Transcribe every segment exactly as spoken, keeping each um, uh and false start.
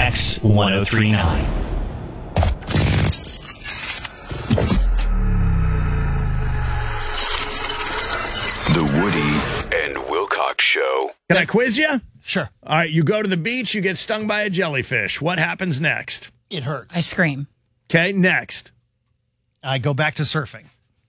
X one oh three point nine. The Woody and Wilcox Show. Can I quiz you? Sure. All right, you go to the beach, you get stung by a jellyfish. What happens next? It hurts. I scream. Okay, next. I go back to surfing.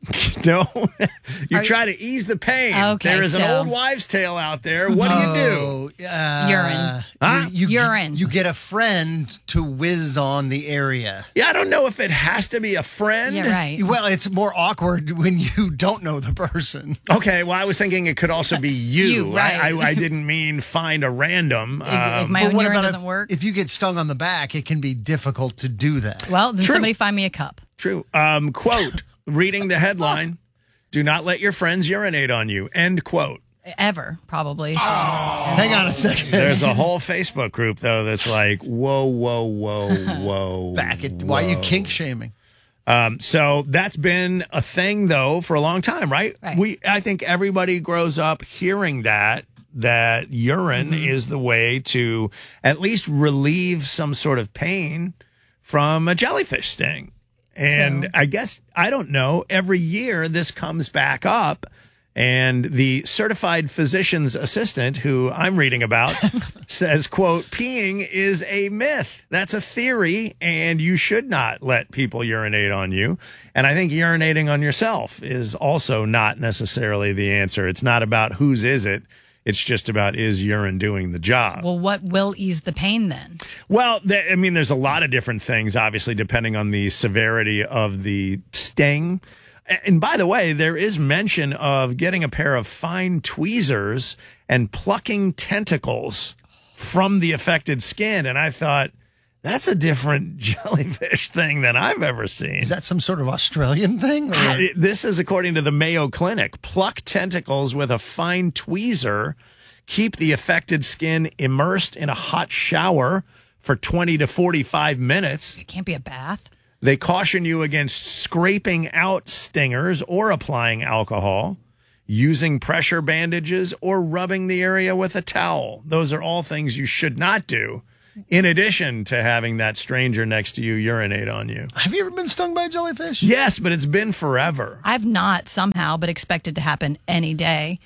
No, you Are try to ease the pain. Okay, there is an so- old wives' tale out there. What do you Oh, uh, Urine. Huh? You, you, Urine. You get a friend to whiz on the area. do? Yeah, I don't know if it has to be a friend. Yeah, right. Well, it's more awkward when you don't know the person. Okay, well, I was thinking it could also be you. You, right. I, I, I didn't mean find a random. If, if Um, my But own what urine about doesn't if, work. if you get stung on the back, it can be difficult to do that. well, then True. somebody find me a cup. true. Um, quote, reading the headline, do not let your friends urinate on you. End quote. Ever, probably. She Hang on a second. There's a whole Facebook group, though, that's like, whoa, whoa, whoa, whoa. Back it. Why are you kink shaming? Um, so that's been a thing, though, for a long time, right? Right. We, I think everybody grows up hearing that, that urine Mm-hmm. is the way to at least relieve some sort of pain from a jellyfish sting. And So- I guess, I don't know, every year this comes back up. And the certified physician's assistant, who I'm reading about, says, quote, peeing is a myth. That's a theory, and you should not let people urinate on you. And I think urinating on yourself is also not necessarily the answer. It's not about whose is it. It's just about, is urine doing the job? Well, what will ease the pain then? Well, th- I mean, there's a lot of different things, obviously, depending on the severity of the sting. And by the way, there is mention of getting a pair of fine tweezers and plucking tentacles from the affected skin. And I thought, that's a different jellyfish thing than I've ever seen. Is that some sort of Australian thing? Or? Uh, This is according to the Mayo Clinic. Pluck tentacles with a fine tweezer. Keep the affected skin immersed in a hot shower for twenty to forty-five minutes. It can't be a bath. They caution you against scraping out stingers or applying alcohol, using pressure bandages, or rubbing the area with a towel. Those are all things you should not do, in addition to having that stranger next to you urinate on you. Have you ever been stung by a jellyfish? Yes, but it's been forever. I've not somehow, but expect it to happen any day.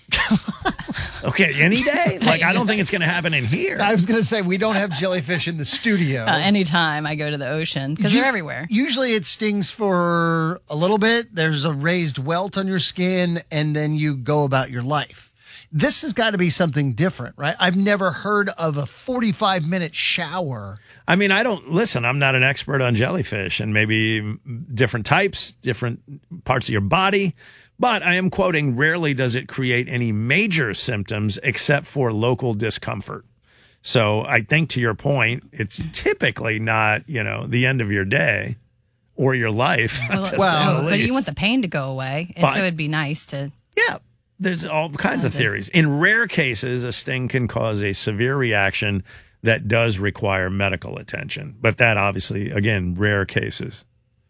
Okay, any day? Like, I don't think it's going to happen in here. I was going to say, we don't have jellyfish in the studio. Uh, anytime I go to the ocean, because You- they're everywhere. Usually it stings for a little bit. There's a raised welt on your skin, and then you go about your life. This has got to be something different, right? I've never heard of a forty-five minute shower. I mean, I don't listen. I'm not an expert on jellyfish and maybe different types, different parts of your body. But I am quoting, rarely does it create any major symptoms except for local discomfort. So I think to your point, it's typically not, you know, the end of your day or your life. Well, to say well, the but you least. want the pain to go away, and But- so it'd be nice to. Yeah, there's all kinds of theories. In rare cases, a sting can cause a severe reaction that does require medical attention. But that obviously, again, rare cases.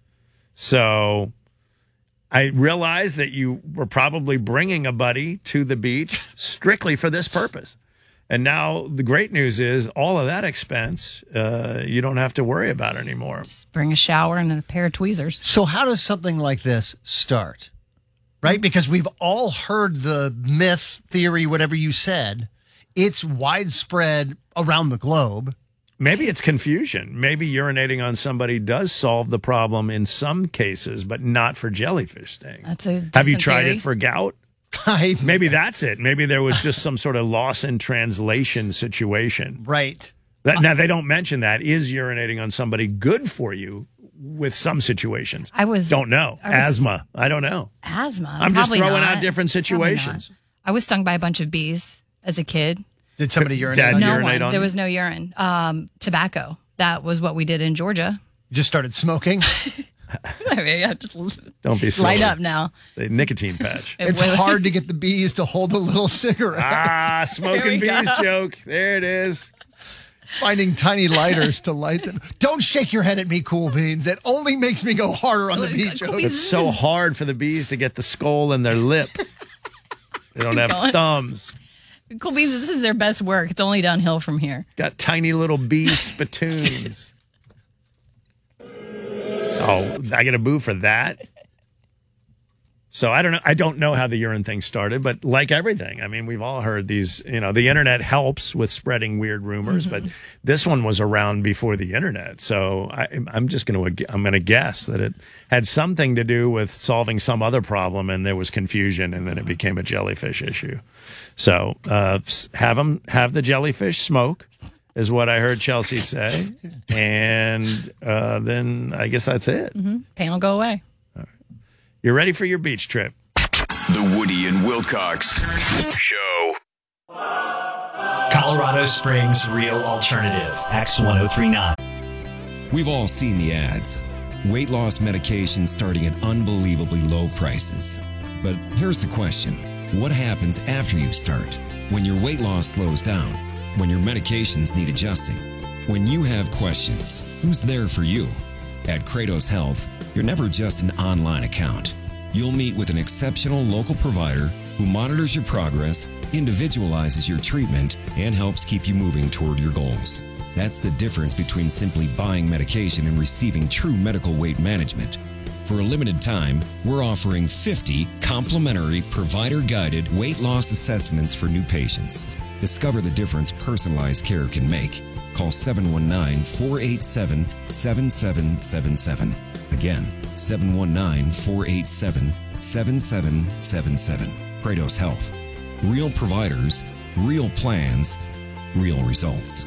So I realized that you were probably bringing a buddy to the beach strictly for this purpose. And now the great news is all of that expense, uh, you don't have to worry about anymore. Just bring a shower and a pair of tweezers. So how does something like this start? Right? Because we've all heard the myth, theory, whatever you said. It's widespread around the globe. Maybe it's confusion. Maybe urinating on somebody does solve the problem in some cases, but not for jellyfish sting. That's a Have you decent tried theory. it for gout? I, Maybe that's it. Maybe there was just some sort of loss in translation situation. right. That, now, they don't mention that. Is urinating on somebody good for you with some situations? I was Don't know. I was- Asthma. I don't know. Asthma. I'm just Probably throwing not. out different Probably situations. not. I was stung by a bunch of bees as a kid. Did somebody urinate Dad on you? No urinate one. on There you? was no urine. Um, tobacco. That was what we did in Georgia. Just started smoking? I mean, yeah, just Don't be silly. light up now. The nicotine patch. It It's was- hard to get the bees to hold a little cigarette. Ah, There we smoking bees go. joke. There it is. Finding tiny lighters to light them. Don't shake your head at me, Cool Beans. It only makes me go harder on the bee Cool joke. Beans. It's so hard for the bees to get the skull in their lip. They don't have going. thumbs. Cool Beans, this is their best work. It's only downhill from here. Got tiny little bee spittoons. Oh, I get a boo for that? So I don't know. I don't know how the urine thing started, but like everything, I mean, we've all heard these, you know, the internet helps with spreading weird rumors, mm-hmm. but this one was around before the internet. So I, I'm just going to, I'm going to guess that it had something to do with solving some other problem and there was confusion and then it became a jellyfish issue. So uh, have them, have the jellyfish smoke is what I heard Chelsea say. And uh, then I guess that's it. Mm-hmm. Pain will go away. You're ready for your beach trip. The Woody and Wilcox Show. Colorado Springs Real Alternative, X ten thirty-nine. We've all seen the ads. Weight loss medication starting at unbelievably low prices. But here's the question. What happens after you start? When your weight loss slows down? When your medications need adjusting? When you have questions, who's there for you? At Kratos Health, you're never just an online account. You'll meet with an exceptional local provider who monitors your progress, individualizes your treatment, and helps keep you moving toward your goals. That's the difference between simply buying medication and receiving true medical weight management. For a limited time, we're offering fifty complimentary provider-guided weight loss assessments for new patients. Discover the difference personalized care can make. Call seven one nine, four eight seven, seven seven seven seven. Again, seven one nine, four eight seven, seven seven seven seven. Kratos Health. Real providers, real plans, real results.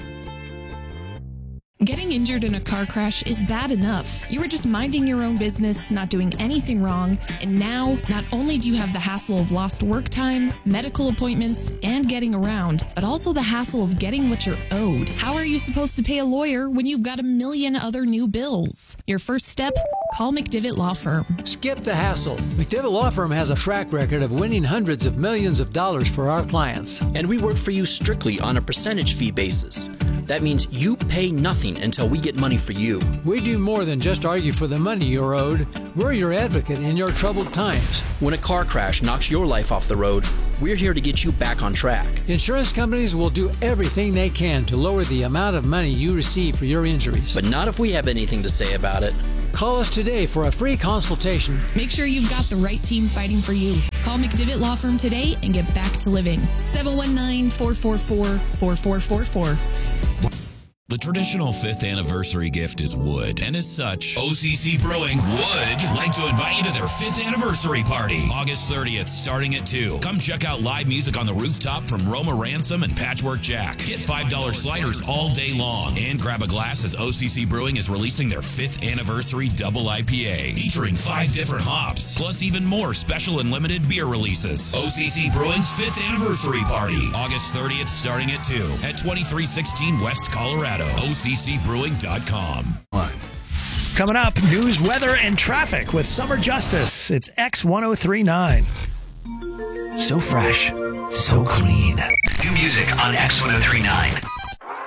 Getting injured in a car crash is bad enough. You were just minding your own business, not doing anything wrong, and now not only do you have the hassle of lost work time, medical appointments, and getting around, but also the hassle of getting what you're owed. How are you supposed to pay a lawyer when you've got a million other new bills? Your first step? Call McDivitt Law Firm. Skip the hassle. McDivitt Law Firm has a track record of winning hundreds of millions of dollars for our clients. And we work for you strictly on a percentage fee basis. That means you pay nothing until we get money for you. We do more than just argue for the money you're owed. We're your advocate in your troubled times. When a car crash knocks your life off the road, we're here to get you back on track. Insurance companies will do everything they can to lower the amount of money you receive for your injuries. But not if we have anything to say about it. Call us today for a free consultation. Make sure you've got the right team fighting for you. Call McDivitt Law Firm today and get back to living. seven one nine, four four four, four four four four. The traditional fifth anniversary gift is wood, and as such, O C C Brewing would like to invite you to their fifth anniversary party, August thirtieth, starting at two. Come check out live music on the rooftop from Roma Ransom and Patchwork Jack. Get five dollar sliders all day long, and grab a glass as O C C Brewing is releasing their fifth anniversary double I P A, featuring five different hops, plus even more special and limited beer releases. O C C Brewing's fifth anniversary party, August thirtieth, starting at two, at twenty-three sixteen West Colorado. O C C brewing dot com. Coming up, news, weather, and traffic with Summer Justice. It's X ten thirty-nine. So fresh, so clean. New music on X ten thirty-nine.